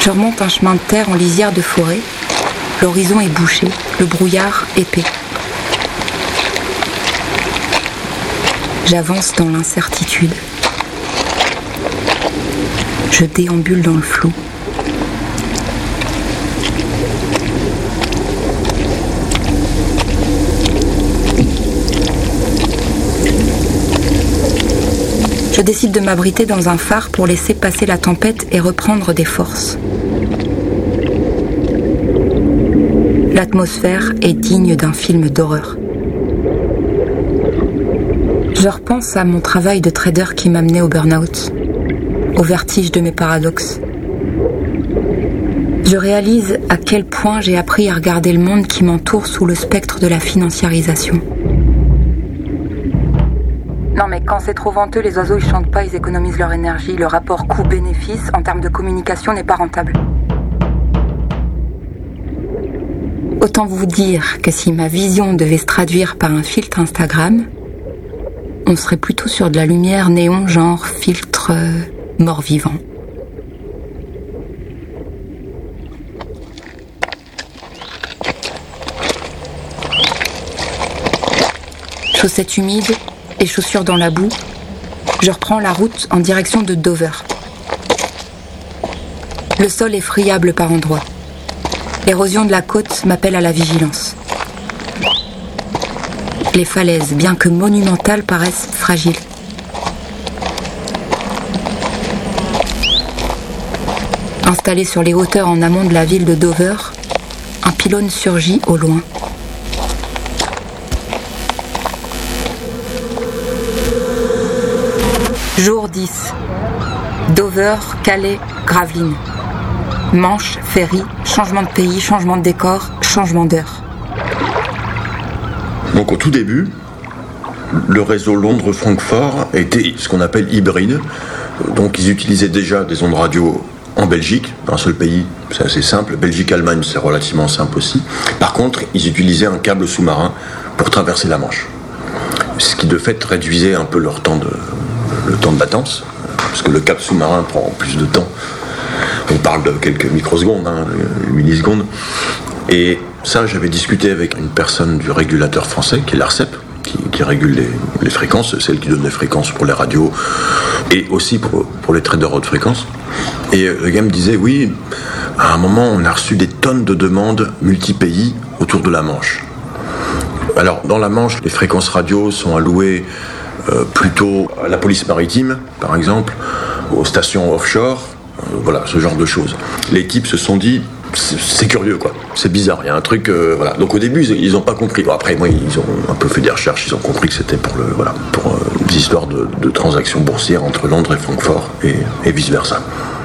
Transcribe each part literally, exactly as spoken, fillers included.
Je remonte un chemin de terre en lisière de forêt. L'horizon est bouché, le brouillard épais. J'avance dans l'incertitude. Je déambule dans le flou. Je décide de m'abriter dans un phare pour laisser passer la tempête et reprendre des forces. L'atmosphère est digne d'un film d'horreur. Je repense à mon travail de trader qui m'a mené au burn-out, au vertige de mes paradoxes. Je réalise à quel point j'ai appris à regarder le monde qui m'entoure sous le spectre de la financiarisation. Non mais quand c'est trop venteux, les oiseaux ils chantent pas, ils économisent leur énergie. Le rapport coût-bénéfice en termes de communication n'est pas rentable. Autant vous dire que si ma vision devait se traduire par un filtre Instagram, on serait plutôt sur de la lumière néon genre filtre euh, mort-vivant. Chaussettes humides et chaussures dans la boue, je reprends la route en direction de Dover. Le sol est friable par endroits. L'érosion de la côte m'appelle à la vigilance. Les falaises, bien que monumentales, paraissent fragiles. Installé sur les hauteurs en amont de la ville de Dover, un pylône surgit au loin. Jour dix. Dover, Calais, Gravelines. Manche, ferry, changement de pays, changement de décor, changement d'heure. Donc au tout début, le réseau Londres-Francfort était ce qu'on appelle hybride. Donc ils utilisaient déjà des ondes radio en Belgique, un seul pays, c'est assez simple. Belgique-Allemagne, c'est relativement simple aussi. Par contre, ils utilisaient un câble sous-marin pour traverser la Manche. Ce qui de fait réduisait un peu leur temps de, le temps de latence, parce que le câble sous-marin prend plus de temps. On parle de quelques microsecondes, hein, millisecondes. Et ça, j'avais discuté avec une personne du régulateur français, qui est l'ARCEP, qui, qui régule les, les fréquences, celle qui donne les fréquences pour les radios et aussi pour, pour les traders haute fréquence. Et le gars me disait, oui, à un moment, on a reçu des tonnes de demandes multi-pays autour de la Manche. Alors, dans la Manche, les fréquences radio sont allouées euh, plutôt à la police maritime, par exemple, aux stations offshore, euh, voilà, ce genre de choses. Les types se sont dit, c'est, c'est curieux, quoi. C'est bizarre, il y a un truc, euh, voilà. Donc au début, ils n'ont pas compris. Bon, après, moi, ils ont un peu fait des recherches, ils ont compris que c'était pour le, voilà, pour euh, des histoires de, de transactions boursières entre Londres et Francfort et, et vice-versa.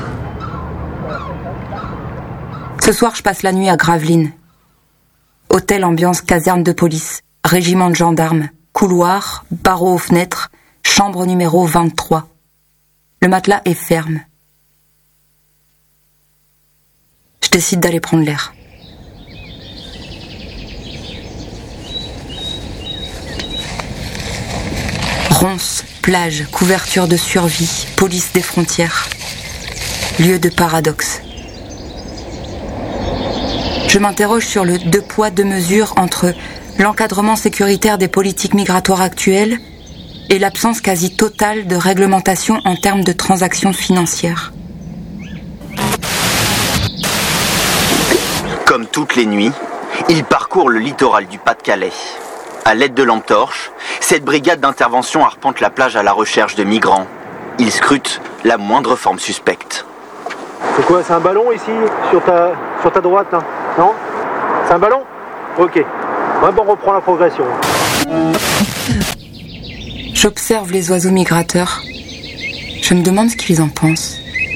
Ce soir, je passe la nuit à Gravelines. Hôtel ambiance caserne de police, régiment de gendarmes, couloir, barreaux aux fenêtres, chambre numéro vingt-trois. Le matelas est ferme. Je décide d'aller prendre l'air. Ronces, plage, couverture de survie, police des frontières. Lieu de paradoxe. Je m'interroge sur le deux poids, deux mesures entre l'encadrement sécuritaire des politiques migratoires actuelles et l'absence quasi totale de réglementation en termes de transactions financières. Comme toutes les nuits, il parcourt le littoral du Pas-de-Calais. À l'aide de lampes torches, cette brigade d'intervention arpente la plage à la recherche de migrants. Il scrute la moindre forme suspecte. C'est quoi, c'est un ballon ici, sur ta, sur ta droite là? Non? C'est un ballon? Ok. Ouais, bon, on reprend la progression. J'observe les oiseaux migrateurs. Je me demande ce qu'ils en pensent.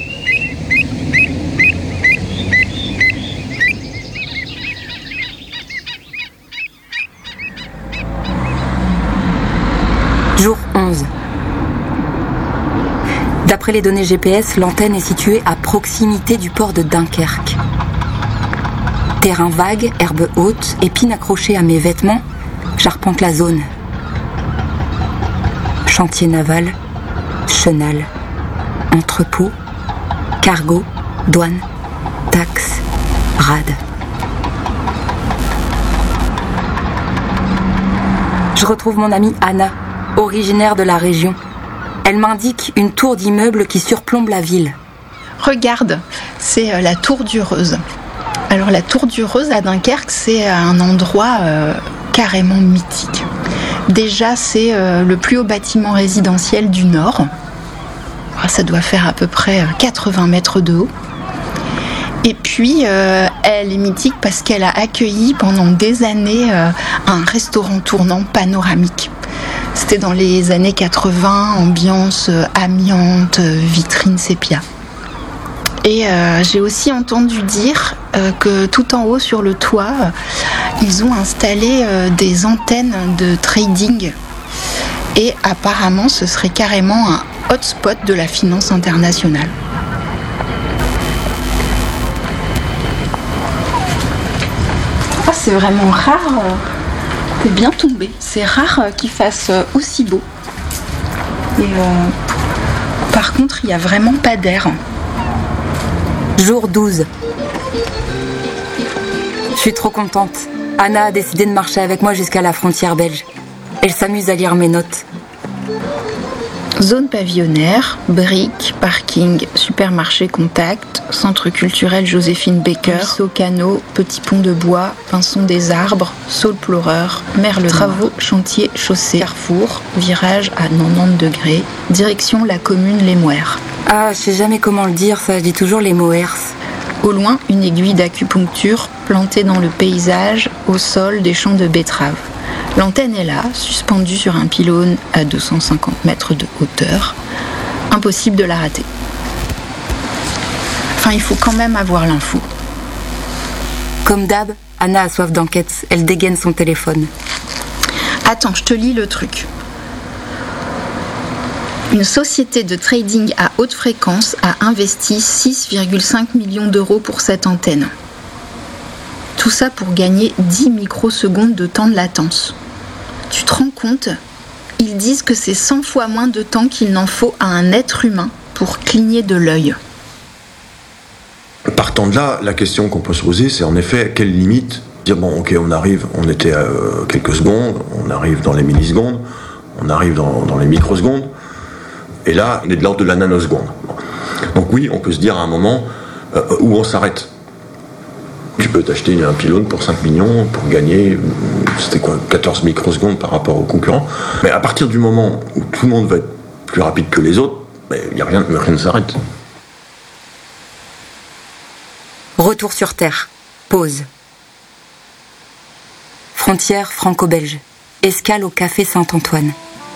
Jour onze. D'après les données G P S, l'antenne est située à proximité du port de Dunkerque. Terrain vague, herbe haute, épines accrochées à mes vêtements, j'arpente la zone. Chantier naval, chenal, entrepôt, cargo, douane. taxes, rades. Je retrouve mon amie Anna, originaire de la région. Elle m'indique une tour d'immeuble qui surplombe la ville. Regarde, c'est la tour du Reuse. Alors la tour du Reuse à Dunkerque, c'est un endroit euh, carrément mythique. Déjà, c'est euh, le plus haut bâtiment résidentiel du Nord. Ça doit faire à peu près quatre-vingts mètres de haut. Et puis, euh, elle est mythique parce qu'elle a accueilli pendant des années euh, un restaurant tournant panoramique. C'était dans les années quatre-vingts, ambiance euh, amiante, euh, vitrine sépia. Et euh, j'ai aussi entendu dire euh, que tout en haut sur le toit, euh, ils ont installé euh, des antennes de trading. Et apparemment, ce serait carrément un hotspot de la finance internationale. Oh, c'est vraiment rare. T'es bien tombé. C'est rare qu'il fasse aussi beau. Et euh, par contre, il n'y a vraiment pas d'air. Jour douze. Je suis trop contente. Anna a décidé de marcher avec moi jusqu'à la frontière belge. Elle s'amuse à lire mes notes. Zone pavillonnaire, briques, parking, supermarché contact, centre culturel Joséphine Baker, ruisseau canot, petit pont de bois, pinson des arbres, saule pleureur, merle, travaux, chantier, chaussée, carrefour, virage à quatre-vingt-dix degrés, direction la commune Les Mouers. Ah, je sais jamais comment le dire, ça, je dis toujours les Moers. Au loin, une aiguille d'acupuncture plantée dans le paysage, au sol des champs de betteraves. L'antenne est là, suspendue sur un pylône à deux cent cinquante mètres de hauteur. Impossible de la rater. Enfin, il faut quand même avoir l'info. Comme d'hab, Anna a soif d'enquête. Elle dégaine son téléphone. Attends, je te lis le truc. Une société de trading à haute fréquence a investi six virgule cinq millions d'euros pour cette antenne. Tout ça pour gagner dix microsecondes de temps de latence. Tu te rends compte ? Ils disent que c'est cent fois moins de temps qu'il n'en faut à un être humain pour cligner de l'œil. Partant de là, la question qu'on peut se poser, c'est en effet, quelle limite ? Dire, bon, ok, on arrive, on était à euh, quelques secondes, on arrive dans les millisecondes, on arrive dans, dans les microsecondes, et là, on est de l'ordre de la nanoseconde. Donc oui, on peut se dire à un moment euh, où on s'arrête. Tu peux t'acheter un pylône pour cinq millions pour gagner, c'était quoi, quatorze microsecondes par rapport aux concurrents. Mais à partir du moment où tout le monde va être plus rapide que les autres, il n'y a rien, rien ne s'arrête. Retour sur Terre. Pause. Frontière franco-belge. Escale au café Saint-Antoine.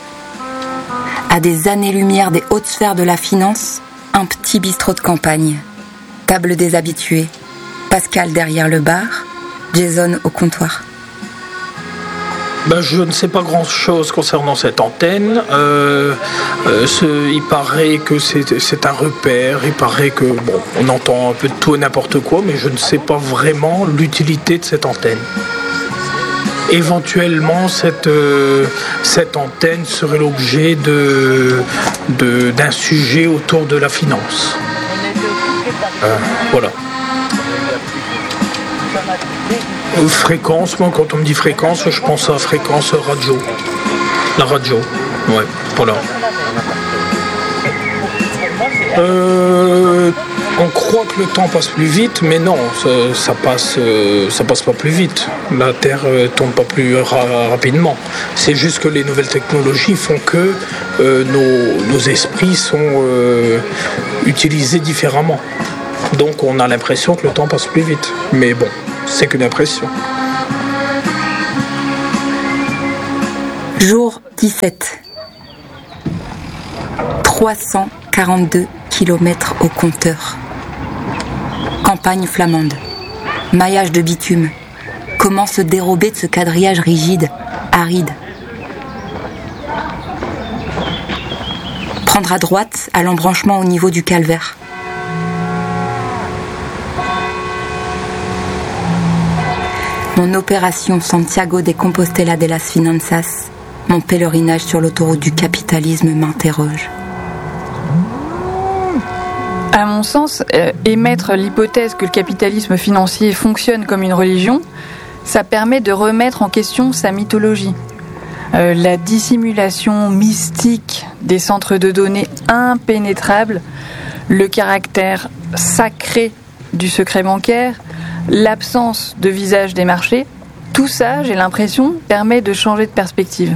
À des années-lumière des hautes sphères de la finance, un petit bistrot de campagne. Table des habitués. Pascal derrière le bar, Jason au comptoir. Ben, je ne sais pas grand-chose concernant cette antenne. Euh, euh, ce, il paraît que c'est, c'est un repère, il paraît que, bon, on entend un peu de tout et n'importe quoi, mais je ne sais pas vraiment l'utilité de cette antenne. Éventuellement, cette, euh, cette antenne serait l'objet de, de, d'un sujet autour de la finance. Euh, voilà. Euh, fréquence, moi quand on me dit fréquence, je pense à fréquence radio. La radio, ouais, voilà. Euh, on croit que le temps passe plus vite, mais non, ça, ça passe, euh, ça passe pas plus vite. La Terre euh, tourne pas plus ra- rapidement. C'est juste que les nouvelles technologies font que euh, nos, nos esprits sont euh, utilisés différemment. Donc on a l'impression que le temps passe plus vite. Mais bon, c'est qu'une impression. Jour dix-sept. trois cent quarante-deux kilomètres au compteur. Campagne flamande. Maillage de bitume. Comment se dérober de ce quadrillage rigide, aride ? Prendre à droite à l'embranchement au niveau du calvaire. Mon opération Santiago de Compostela de las Finanzas, mon pèlerinage sur l'autoroute du capitalisme m'interroge. À mon sens, euh, émettre l'hypothèse que le capitalisme financier fonctionne comme une religion, ça permet de remettre en question sa mythologie. Euh, la dissimulation mystique des centres de données impénétrables, le caractère sacré du secret bancaire, l'absence de visage des marchés, tout ça, j'ai l'impression, permet de changer de perspective.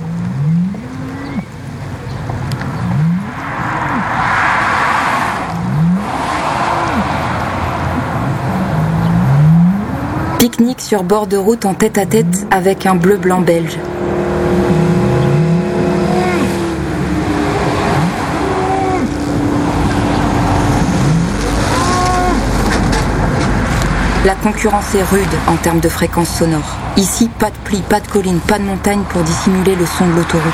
Pique-nique sur bord de route en tête-à-tête avec un bleu-blanc belge. La concurrence est rude en termes de fréquence sonore. Ici, pas de pluie, pas de collines, pas de montagne pour dissimuler le son de l'autoroute.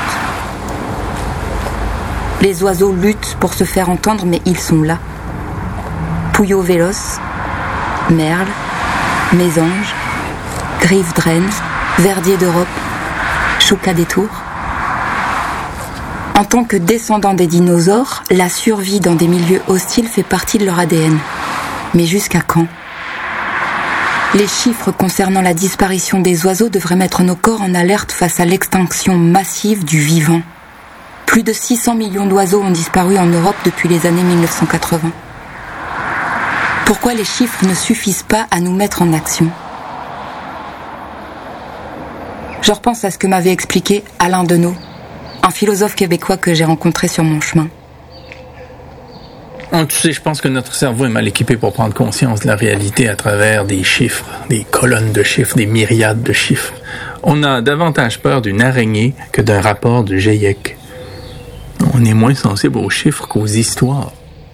Les oiseaux luttent pour se faire entendre, mais ils sont là. Pouillot véloce, merle, mésange, grive draine, verdier d'Europe, chouca des tours. En tant que descendants des dinosaures, la survie dans des milieux hostiles fait partie de leur A D N. Mais jusqu'à quand ? Les chiffres concernant la disparition des oiseaux devraient mettre nos corps en alerte face à l'extinction massive du vivant. Plus de six cents millions d'oiseaux ont disparu en Europe depuis les années mille neuf cent quatre-vingts. Pourquoi les chiffres ne suffisent pas à nous mettre en action ? Je repense à ce que m'avait expliqué Alain Deneau, un philosophe québécois que j'ai rencontré sur mon chemin. Tu sais, je pense que notre cerveau est mal équipé pour prendre conscience de la réalité à travers des chiffres, des colonnes de chiffres, des myriades de chiffres. On a davantage peur d'une araignée que d'un rapport du GIEC. On est moins sensible aux chiffres qu'aux histoires.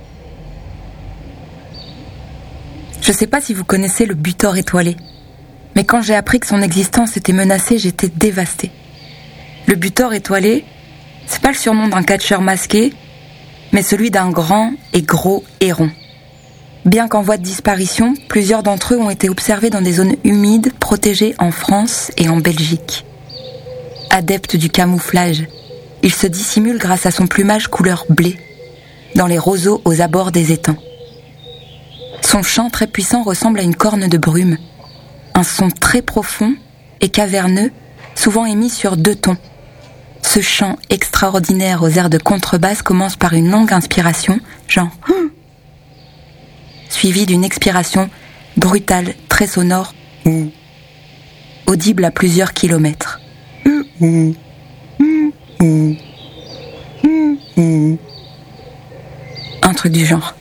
Je ne sais pas si vous connaissez le butor étoilé, mais quand j'ai appris que son existence était menacée, j'étais dévastée. Le butor étoilé, c'est pas le surnom d'un catcheur masqué, mais celui d'un grand et gros héron. Bien qu'en voie de disparition, plusieurs d'entre eux ont été observés dans des zones humides protégées en France et en Belgique. Adepte du camouflage, il se dissimule grâce à son plumage couleur blé, dans les roseaux aux abords des étangs. Son chant très puissant ressemble à une corne de brume, un son très profond et caverneux, souvent émis sur deux tons. Ce chant extraordinaire aux airs de contrebasse commence par une longue inspiration, genre hum, suivie d'une expiration brutale, très sonore, hum, audible à plusieurs kilomètres. Hum, hum, hum, hum, hum, hum. Un truc du genre.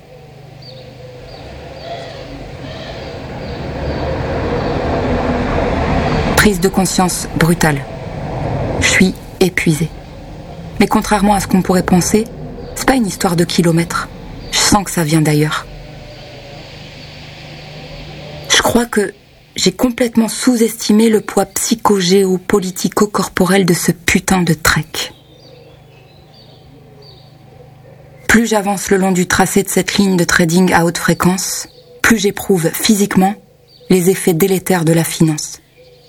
Prise de conscience brutale. Je suis épuisée. Mais contrairement à ce qu'on pourrait penser, c'est pas une histoire de kilomètres. Je sens que ça vient d'ailleurs. Je crois que j'ai complètement sous-estimé le poids psycho-géo-politico-corporel de ce putain de trek. Plus j'avance le long du tracé de cette ligne de trading à haute fréquence, plus j'éprouve physiquement les effets délétères de la finance.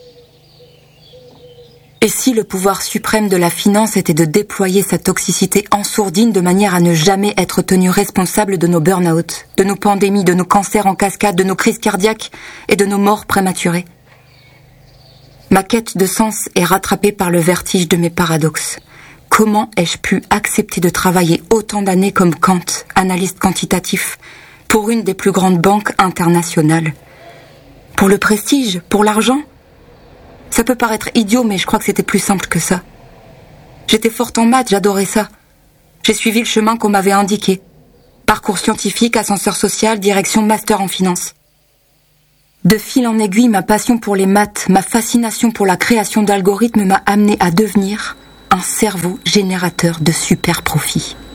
Et si le pouvoir suprême de la finance était de déployer sa toxicité en sourdine de manière à ne jamais être tenu responsable de nos burn-out, de nos pandémies, de nos cancers en cascade, de nos crises cardiaques et de nos morts prématurées. Ma quête de sens est rattrapée par le vertige de mes paradoxes. Comment ai-je pu accepter de travailler autant d'années comme Kant, analyste quantitatif, pour une des plus grandes banques internationales ? Pour le prestige ? Pour l'argent ? Ça peut paraître idiot, mais je crois que c'était plus simple que ça. J'étais forte en maths, j'adorais ça. J'ai suivi le chemin qu'on m'avait indiqué. Parcours scientifique, ascenseur social, direction master en finance. De fil en aiguille, ma passion pour les maths, ma fascination pour la création d'algorithmes m'a amené à devenir un cerveau générateur de super profits.